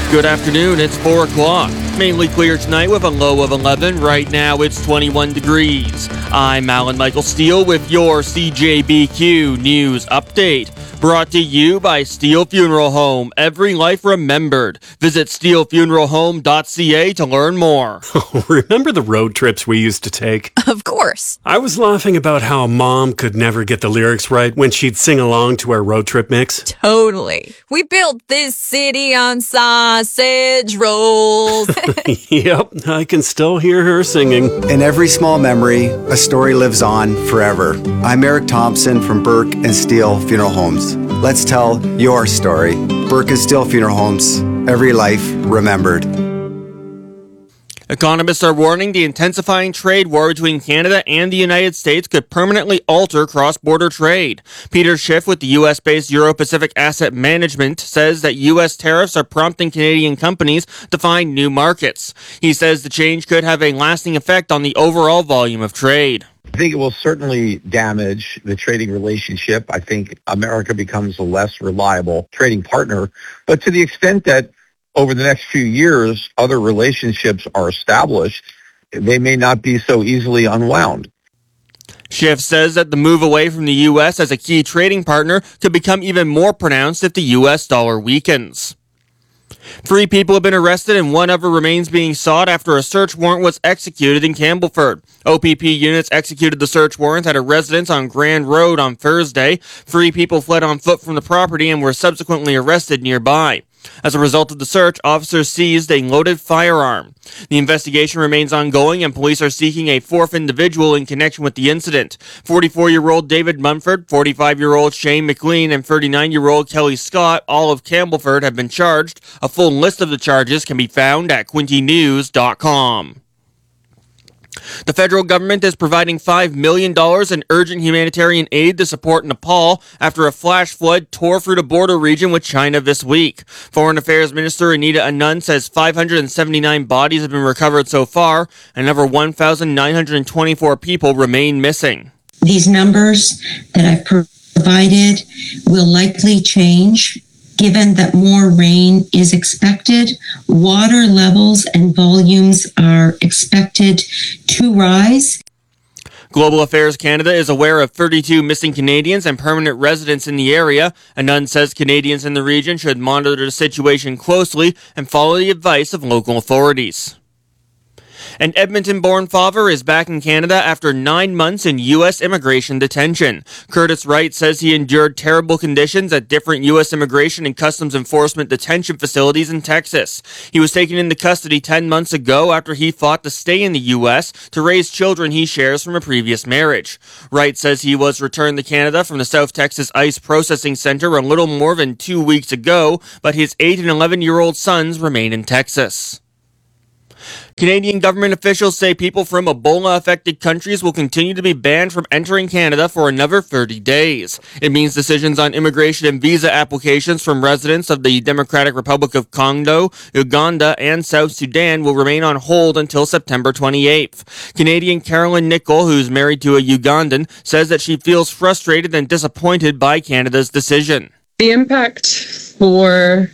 Good afternoon, it's 4 o'clock. Mainly clear tonight with a low of 11. Right now it's 21 degrees. I'm Alan Michael Steele with your CJBQ News Update. Brought to you by Steele Funeral Home. Every life remembered. Visit steelefuneralhome.ca to learn more. Remember the road trips we used to take? Of course. I was laughing about how Mom could never get the lyrics right when she'd sing along to our road trip mix. Totally. We built this city on sausage rolls. Yep, I can still hear her singing. In every small memory, a story lives on forever. I'm Eric Thompson from Burke and Steele Funeral Homes. Let's tell your story. Burke and Steele Funeral Homes. Every life remembered. Economists are warning the intensifying trade war between Canada and the United States could permanently alter cross-border trade. Peter Schiff with the U.S.-based Euro-Pacific Asset Management says that U.S. tariffs are prompting Canadian companies to find new markets. He says the change could have a lasting effect on the overall volume of trade. I think it will certainly damage the trading relationship. I think America becomes a less reliable trading partner. But to the extent that over the next few years, other relationships are established, they may not be so easily unwound. Schiff says that the move away from the U.S. as a key trading partner could become even more pronounced if the U.S. dollar weakens. 3 people have been arrested and 1 other remains being sought after a search warrant was executed in Campbellford. OPP units executed the search warrant at a residence on Grand Road on Thursday. 3 people fled on foot from the property and were subsequently arrested nearby. As a result of the search, officers seized a loaded firearm. The investigation remains ongoing and police are seeking a 4th individual in connection with the incident. 44-year-old David Munford, 45-year-old Shane McLean, and 39-year-old Kelly Scott, all of Campbellford, have been charged. A full list of the charges can be found at quintynews.com. The federal government is providing $5 million in urgent humanitarian aid to support Nepal after a flash flood tore through the border region with China this week. Foreign Affairs Minister Anita Anand says 579 bodies have been recovered so far, and over 1,924 people remain missing. These numbers that I've provided will likely change. Given that more rain is expected, water levels and volumes are expected to rise. Global Affairs Canada is aware of 32 missing Canadians and permanent residents in the area. Anand says Canadians in the region should monitor the situation closely and follow the advice of local authorities. An Edmonton-born father is back in Canada after 9 months in U.S. immigration detention. Curtis Wright says he endured terrible conditions at different U.S. Immigration and Customs Enforcement detention facilities in Texas. He was taken into custody 10 months ago after he fought to stay in the U.S. to raise children he shares from a previous marriage. Wright says he was returned to Canada from the South Texas ICE Processing Center a little more than 2 weeks ago, but his 8 and 11-year-old sons remain in Texas. Canadian government officials say people from Ebola-affected countries will continue to be banned from entering Canada for another 30 days. It means decisions on immigration and visa applications from residents of the Democratic Republic of Congo, Uganda, and South Sudan will remain on hold until September 28th. Canadian Carolyn Nicol, who's married to a Ugandan, says that she feels frustrated and disappointed by Canada's decision. The impact for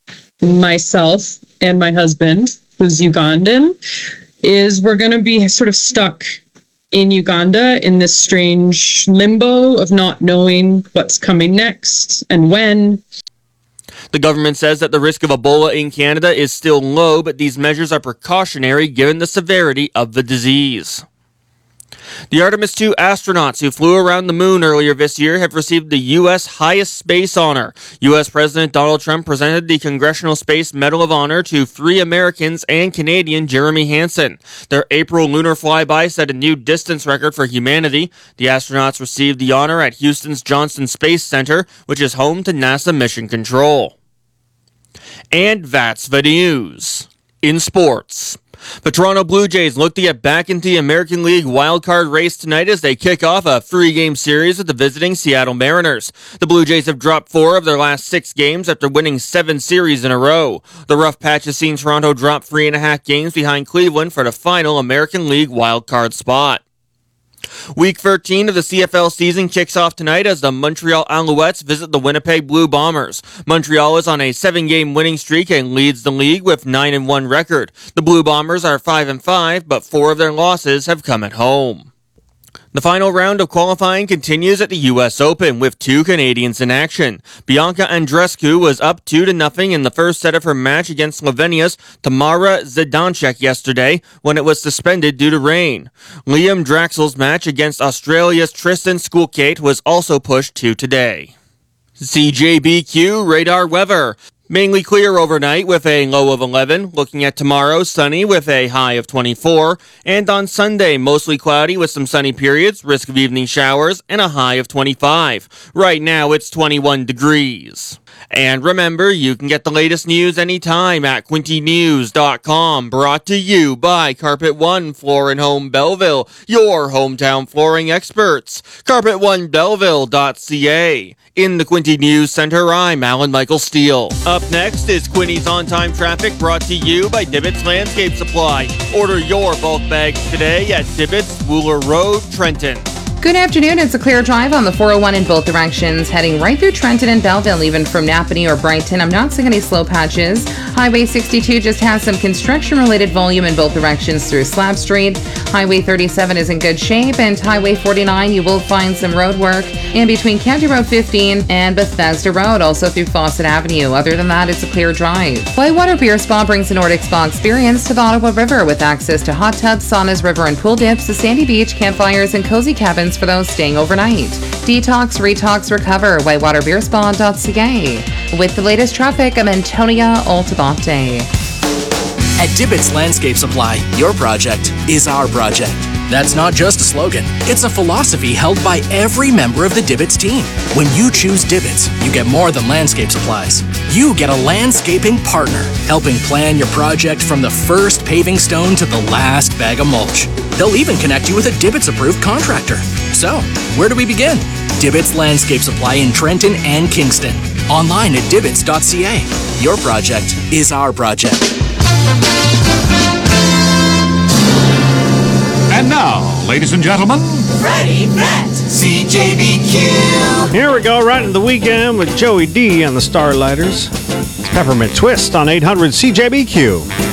myself and my husband, who's Ugandan, is we're going to be sort of stuck in Uganda in this strange limbo of not knowing what's coming next and when. The government says that the risk of Ebola in Canada is still low, but these measures are precautionary given the severity of the disease. The Artemis II astronauts who flew around the moon earlier this year have received the U.S. highest space honor. U.S. President Donald Trump presented the Congressional Space Medal of Honor to 3 Americans and Canadian Jeremy Hansen. Their April lunar flyby set a new distance record for humanity. The astronauts received the honor at Houston's Johnson Space Center, which is home to NASA Mission Control. And that's the news. In sports, the Toronto Blue Jays look to get back into the American League wildcard race tonight as they kick off a 3-game series with the visiting Seattle Mariners. The Blue Jays have dropped 4 of their last 6 games after winning 7 series in a row. The rough patch has seen Toronto drop 3.5 games behind Cleveland for the final American League wildcard spot. Week 13 of the CFL season kicks off tonight as the Montreal Alouettes visit the Winnipeg Blue Bombers. Montreal is on a 7-game winning streak and leads the league with 9-1 record. The Blue Bombers are 5-5, but 4 of their losses have come at home. The final round of qualifying continues at the U.S. Open with 2 Canadians in action. Bianca Andreescu was up 2-0 in the first set of her match against Slovenia's Tamara Zidansek yesterday when it was suspended due to rain. Liam Draxl's match against Australia's Tristan Skulkate was also pushed to today. CJBQ radar weather. Mainly clear overnight with a low of 11. Looking at tomorrow, sunny with a high of 24. And on Sunday, mostly cloudy with some sunny periods, risk of evening showers, and a high of 25. Right now, it's 21 degrees. And remember, you can get the latest news anytime at QuintyNews.com. Brought to you by Carpet One Floor and Home Belleville, your hometown flooring experts. CarpetOneBelleville.ca. In the Quinty News Center, I'm Alan Michael Steele. Up next is Quinty's On-Time Traffic, brought to you by Dibbits Landscape Supply. Order your bulk bags today at Dibbits, Wooler Road, Trenton. Good afternoon. It's a clear drive on the 401 in both directions, heading right through Trenton and Belleville, even from Napanee or Brighton. I'm not seeing any slow patches. Highway 62 just has some construction-related volume in both directions through Slab Street. Highway 37 is in good shape, and Highway 49, you will find some road work in between County Road 15 and Bethesda Road, also through Fawcett Avenue. Other than that, it's a clear drive. Whitewater Beer Spa brings the Nordic Spa experience to the Ottawa River with access to hot tubs, saunas, river and pool dips, a sandy beach, campfires, and cozy cabins for those staying overnight. Detox, retox, recover. whitewaterbeerspa.ca. With the latest traffic, I'm Antonia Altabate. At Dibbits Landscape Supply, your project is our project. That's not just a slogan. It's a philosophy held by every member of the Dibbits team. When you choose Dibbits, you get more than landscape supplies. You get a landscaping partner, helping plan your project from the first paving stone to the last bag of mulch. They'll even connect you with a Dibbits-approved contractor. So, where do we begin? Dibbits Landscape Supply in Trenton and Kingston. Online at dibbits.ca. Your project is our project. And now, ladies and gentlemen, Freddie Brett, CJBQ. Here we go, right into the weekend with Joey D on the Starlighters. It's Peppermint Twist on 800 CJBQ.